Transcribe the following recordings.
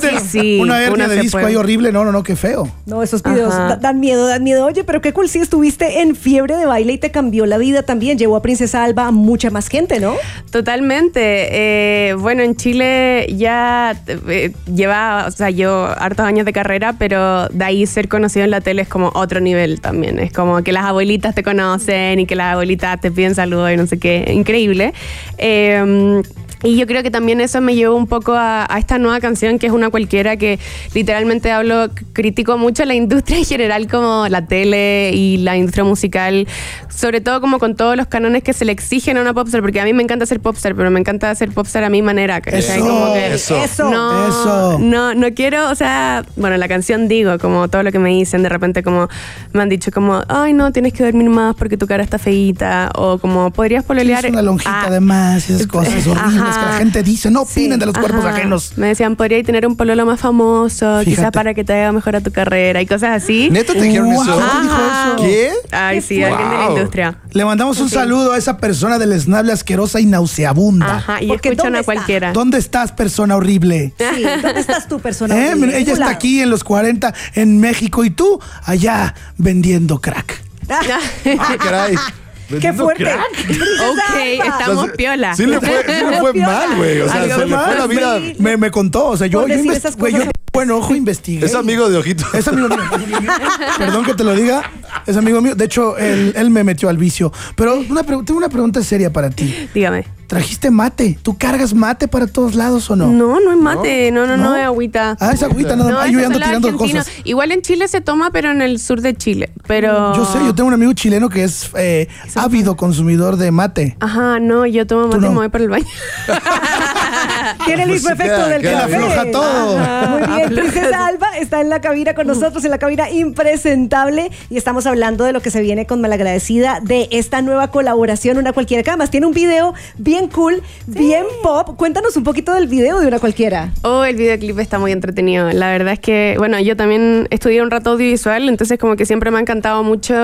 una hernia de disco ahí horrible. No, qué feo. No, esos videos dan miedo. Oye, pero qué cool si estuviste en Fiebre de Baile y te cambió la vida también. Llevó a Princesa Alba a mucha más gente, ¿no? Totalmente. Bueno, en Chile ya lleva, yo hartos años de carrera, pero de ahí ser conocido en la tele es como otro nivel también. Es como que las abuelitas te conocen y que las abuelitas te piden saludos y no sé qué. Increíble. Y yo creo que también eso me llevó un poco a esta nueva canción, que es Una Cualquiera, que literalmente critico mucho la industria en general, como la tele y la industria musical, sobre todo como con todos los cánones que se le exigen a una popstar, porque a mí me encanta ser popstar, pero me encanta hacer popstar a mi manera. No quiero, bueno, la canción digo, como todo lo que me dicen, de repente como me han dicho como, ay no, tienes que dormir más porque tu cara está feíta, o como podrías pololear. Es una lonjita de más y esas cosas horribles que la gente dice, no opinen de los cuerpos ajenos. Me decían, podría tener un pololo más famoso, quizás para que te haga mejor a tu carrera y cosas así. ¿Neta te dijeron eso? ¿Qué? Ay, sí, alguien de la industria. Le mandamos un saludo a esa persona deleznable, asquerosa y nauseabunda. Ajá, y escuchan a cualquiera. ¿Dónde estás, persona horrible? Sí, ¿dónde estás tú, persona horrible? Ella está aquí en los 40 en México y tú allá vendiendo crack. Caray. ¡Qué fuerte! Ok, estamos piola. Sí le fue mal, güey. O sea, se le fue la vida. Me contó, o sea, yo buen ojo investigué. Es amigo de Ojito. Es amigo mío. Perdón que te lo diga. Es amigo mío. De hecho, él me metió al vicio. Pero tengo una pregunta seria para ti. Dígame. ¿Trajiste mate? ¿Tú cargas mate para todos lados o no? No es mate. No es agüita. Ah, es agüita, nada más. Yo ando tirando cosas. Igual en Chile se toma, pero en el sur de Chile. Pero yo sé, yo tengo un amigo chileno que es ávido consumidor de mate. Ajá, no, yo tomo mate y me voy para el baño. Tiene el mismo efecto del café. Afloja todo. Muy bien, Princesa Alba está en la cabina con nosotros, en la cabina impresentable, y estamos hablando de lo que se viene con Malagradecida, de esta nueva colaboración, Una Cualquiera, que además tiene un video bien cool, bien pop. Cuéntanos un poquito del video de Una Cualquiera. El videoclip está muy entretenido. La verdad es que, bueno, yo también estudié un rato audiovisual, entonces como que siempre me ha encantado mucho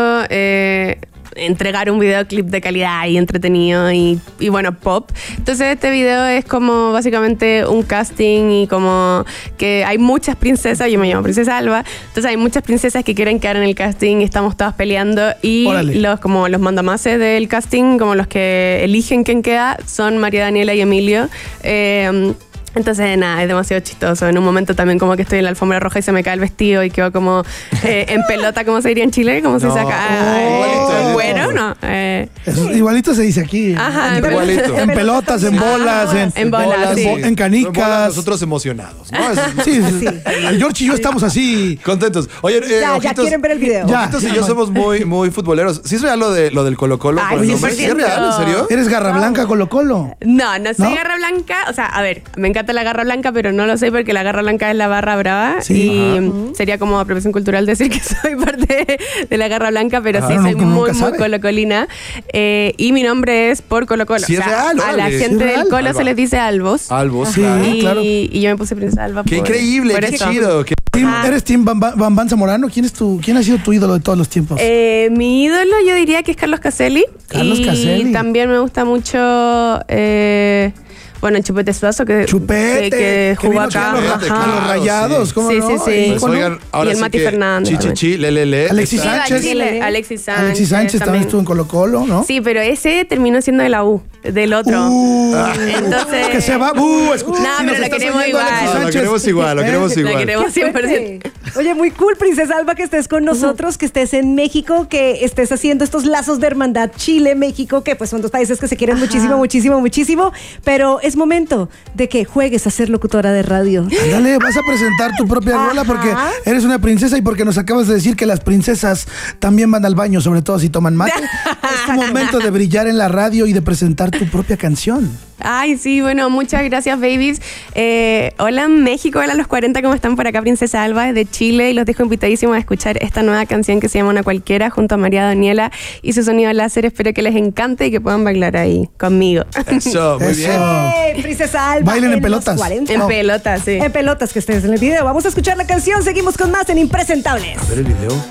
entregar un videoclip de calidad y entretenido y bueno, pop. Entonces este video es como básicamente un casting, y como que hay muchas princesas, yo me llamo Princesa Alba, entonces hay muchas princesas que quieren quedar en el casting y estamos todas peleando, y los mandamases del casting, como los que eligen quién queda, son María Daniela y Emilio. Entonces, nada, es demasiado chistoso. En un momento también como que estoy en la alfombra roja y se me cae el vestido y quedo como en pelota, como se diría en Chile, como se saca. Bueno, no. Igualito se dice aquí. Ajá, igualito. En pelotas, en bolas, en bolas, sí. en canicas. Nosotros emocionados, ¿no? Sí. El George y yo estamos así. Contentos. Oye, ya quieren ver el video. Ojitos y yo somos muy futboleros. ¿Sí es real lo del Colo-Colo? Ay, ¿Sí es real? ¿En serio? ¿Eres garra blanca Colo-Colo? No soy garra blanca. O sea, a ver, me encanta la garra blanca, pero no lo soy porque la garra blanca es la barra brava. Sí. Y sería como apropiación cultural decir que soy parte de la garra blanca, pero sí soy muy colocolina. Y mi nombre es por Colo-Colo. Sí, es real, a la gente del Colo se les dice Albos. Albos, sí, claro. Y yo me puse Princesa Alba. Qué increíble, qué chido. ¿Eres Team Bam Zamorano? ¿Quién ha sido tu ídolo de todos los tiempos? Mi ídolo yo diría que es Carlos Caselli. Caselli. También me gusta mucho... Bueno, Chupete Suazo, que jugó acá. Los Rayados, ¿cómo no? Sí. Pues, oigan, ahora y el Mati Fernández. Lele. Alexis Sánchez. Alexis Sánchez también estuvo en Colo-Colo, ¿no? Sí, pero ese terminó siendo de la U, del otro. Entonces... Que se va. No, pero lo queremos igual. Lo queremos igual. Lo queremos 100%. Oye, muy cool, Princesa Alba, que estés con nosotros, que estés en México, que estés haciendo estos lazos de hermandad Chile-México, que pues son dos países que se quieren muchísimo, pero es momento de que juegues a ser locutora de radio. Dale, vas a presentar tu propia rola porque eres una princesa y porque nos acabas de decir que las princesas también van al baño, sobre todo si toman mate. Es tu momento de brillar en la radio y de presentar tu propia canción. Ay, sí, bueno, muchas gracias, babies. Hola México, hola los 40, ¿cómo están? Por acá Princesa Alba desde Chile, y los dejo invitadísimos a escuchar esta nueva canción que se llama Una Cualquiera, junto a María Daniela y su sonido láser. Espero que les encante y que puedan bailar ahí conmigo. Eso, muy bien. Princesa Alba. Bailen en pelotas. En pelotas, sí. En pelotas, que estés en el video. Vamos a escuchar la canción, seguimos con más en Impresentables. A ver el video.